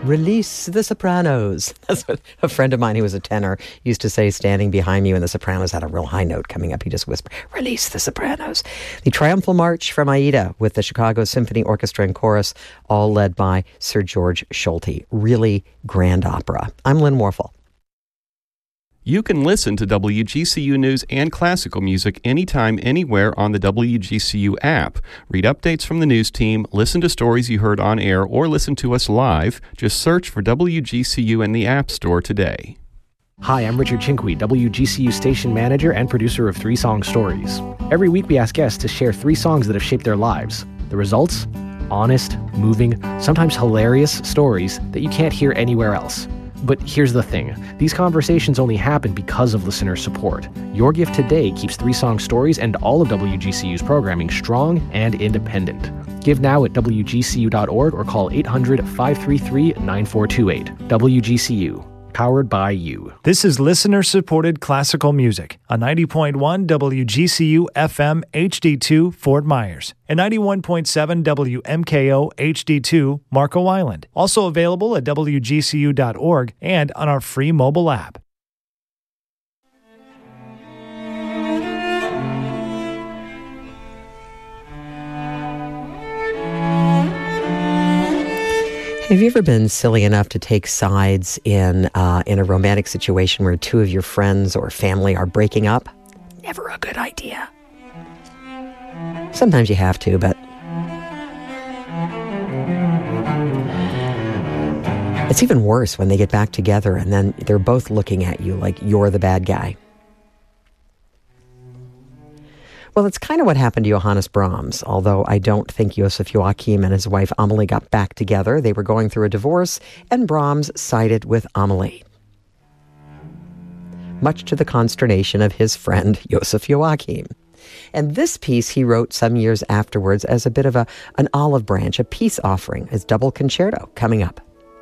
Release the sopranos. That's what a friend of mine who was a tenor used to say, standing behind me when the sopranos had a real high note coming up. He just whispered, release the sopranos. The Triumphal March from Aida with the Chicago Symphony Orchestra and Chorus, all led by Sir George Solti. Really grand opera. I'm Lynn Warfel. You can listen to WGCU News and classical music anytime, anywhere on the WGCU app. Read updates from the news team, listen to stories you heard on air, or listen to us live. Just search for WGCU in the App Store today. Hi, I'm Richard Chinqui, WGCU station manager and producer of 3 Song Stories. Every week we ask guests to share 3 songs that have shaped their lives. The results? Honest, moving, sometimes hilarious stories that you can't hear anywhere else. But here's the thing. These conversations only happen because of listener support. Your gift today keeps 3 Song Stories and all of WGCU's programming strong and independent. Give now at WGCU.org or call 800-533-9428. WGCU. Powered by you. This is listener-supported classical music on 90.1 WGCU FM HD2 Fort Myers and 91.7 WMKO HD2 Marco Island. Also available at WGCU.org and on our free mobile app. Have you ever been silly enough to take sides in a romantic situation where 2 of your friends or family are breaking up? Never a good idea. Sometimes you have to, but it's even worse when they get back together and then they're both looking at you like you're the bad guy. Well, it's kind of what happened to Johannes Brahms, although I don't think Josef Joachim and his wife Amelie got back together. They were going through a divorce, and Brahms sided with Amelie, much to the consternation of his friend Josef Joachim. And this piece he wrote some years afterwards as a bit of an olive branch, a peace offering, his double concerto, coming up.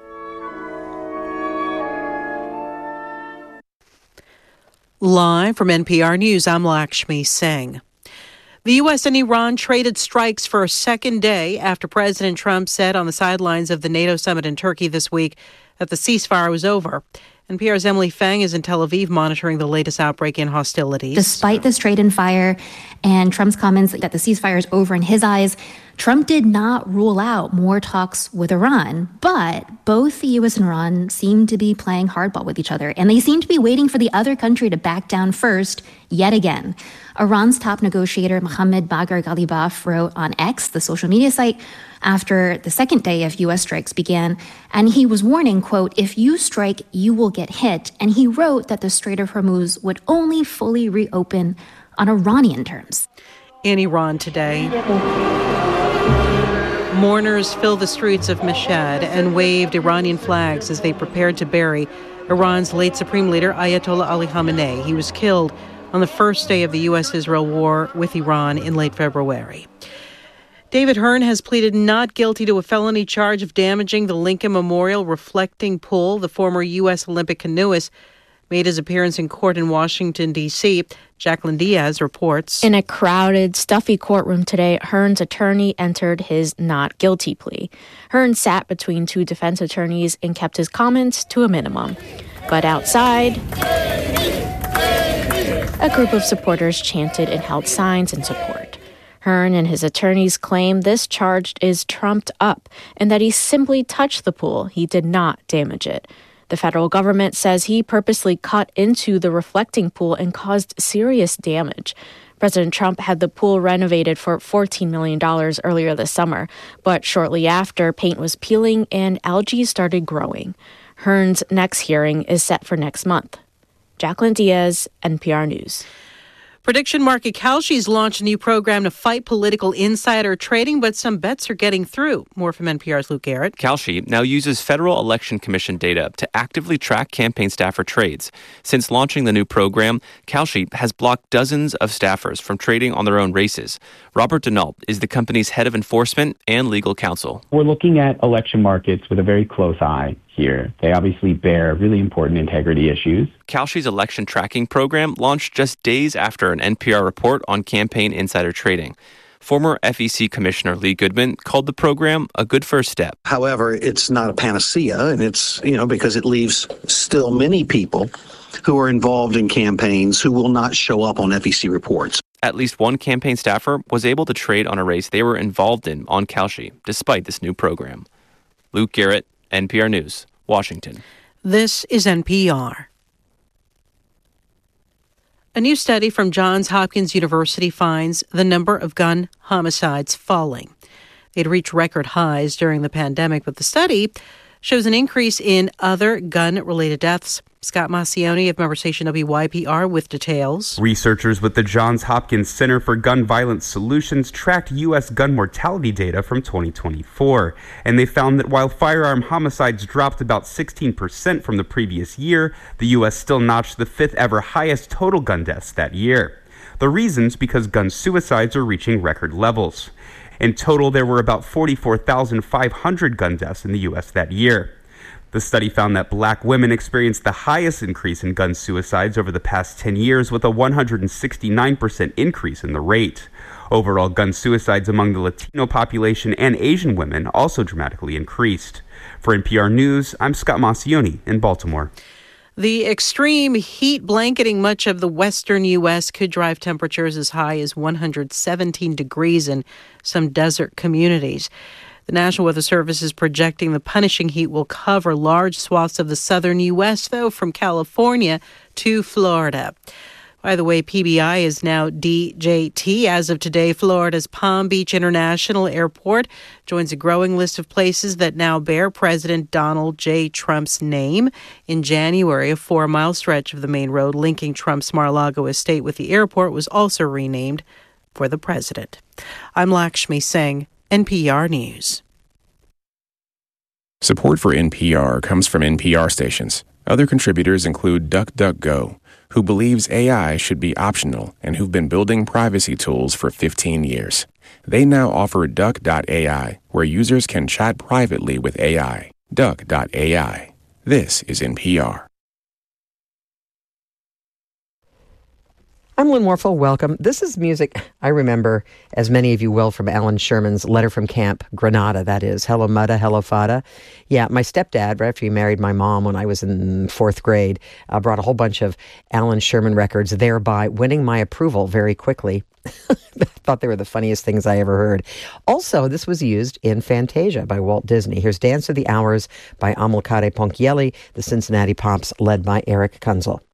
Live from NPR News, I'm Lakshmi Singh. The U.S. and Iran traded strikes for a second day after President Trump said on the sidelines of the NATO summit in Turkey this week that the ceasefire was over. NPR's Emily Feng is in Tel Aviv monitoring the latest outbreak in hostilities. Despite this trade and fire and Trump's comments that the ceasefire is over in his eyes, Trump did not rule out more talks with Iran. But both the U.S. and Iran seem to be playing hardball with each other, and they seem to be waiting for the other country to back down first yet again. Iran's top negotiator, Mohammad Bagher Ghalibaf, wrote on X, the social media site, after the second day of U.S. strikes began, and he was warning, quote, if you strike, you will get hit. And he wrote that the Strait of Hormuz would only fully reopen on Iranian terms. In Iran today, mourners filled the streets of Mashhad and waved Iranian flags as they prepared to bury Iran's late supreme leader, Ayatollah Ali Khamenei. He was killed on the first day of the U.S.-Israel war with Iran in late February. David Hearn has pleaded not guilty to a felony charge of damaging the Lincoln Memorial reflecting pool. The former U.S. Olympic canoeist made his appearance in court in Washington, D.C. Jacqueline Diaz reports. In a crowded, stuffy courtroom today, Hearn's attorney entered his not guilty plea. Hearn sat between 2 defense attorneys and kept his comments to a minimum. But outside, a group of supporters chanted and held signs in support. Hearn and his attorneys claim this charge is trumped up and that he simply touched the pool. He did not damage it. The federal government says he purposely cut into the reflecting pool and caused serious damage. President Trump had the pool renovated for $14 million earlier this summer, but shortly after, paint was peeling and algae started growing. Hearn's next hearing is set for next month. Jacqueline Diaz, NPR News. Prediction market Kalshi's launched a new program to fight political insider trading, but some bets are getting through. More from NPR's Luke Garrett. Kalshi now uses Federal Election Commission data to actively track campaign staffer trades. Since launching the new program, Kalshi has blocked dozens of staffers from trading on their own races. Robert Denault is the company's head of enforcement and legal counsel. We're looking at election markets with a very close eye here. They obviously bear really important integrity issues. Kalshi's election tracking program launched just days after an NPR report on campaign insider trading. Former FEC Commissioner Lee Goodman called the program a good first step. However, it's not a panacea, and it's, because it leaves still many people who are involved in campaigns who will not show up on FEC reports. At least one campaign staffer was able to trade on a race they were involved in on Kalshi, despite this new program. Luke Garrett, NPR News, Washington. This is NPR. A new study from Johns Hopkins University finds the number of gun homicides falling. They'd reached record highs during the pandemic, but the study shows an increase in other gun-related deaths. Scott Maucione of member station WYPR with details. Researchers with the Johns Hopkins Center for Gun Violence Solutions tracked U.S. gun mortality data from 2024, and they found that while firearm homicides dropped about 16% from the previous year, the U.S. still notched the fifth ever highest total gun deaths that year. The reason's because gun suicides are reaching record levels. In total, there were about 44,500 gun deaths in the U.S. that year. The study found that black women experienced the highest increase in gun suicides over the past 10 years, with a 169% increase in the rate. Overall, gun suicides among the Latino population and Asian women also dramatically increased. For NPR News, I'm Scott Maucione in Baltimore. The extreme heat blanketing much of the western U.S. could drive temperatures as high as 117 degrees in some desert communities. The National Weather Service is projecting the punishing heat will cover large swaths of the southern U.S., though, from California to Florida. By the way, PBI is now DJT. As of today, Florida's Palm Beach International Airport joins a growing list of places that now bear President Donald J. Trump's name. In January, a 4-mile stretch of the main road linking Trump's Mar-a-Lago estate with the airport was also renamed for the president. I'm Lakshmi Singh, NPR News. Support for NPR comes from NPR stations. Other contributors include DuckDuckGo, who believes AI should be optional and who've been building privacy tools for 15 years. They now offer Duck.ai, where users can chat privately with AI. Duck.ai. This is NPR. I'm Lynn Warfel. Welcome. This is music I remember, as many of you will, from Alan Sherman's Letter from Camp Granada, that is. Hello, Mudda, hello, Fada. Yeah, my stepdad, right after he married my mom when I was in 4th grade, brought a whole bunch of Alan Sherman records, thereby winning my approval very quickly. I thought they were the funniest things I ever heard. Also, this was used in Fantasia by Walt Disney. Here's Dance of the Hours by Amilcare Ponchielli, the Cincinnati Pops, led by Eric Kunzel.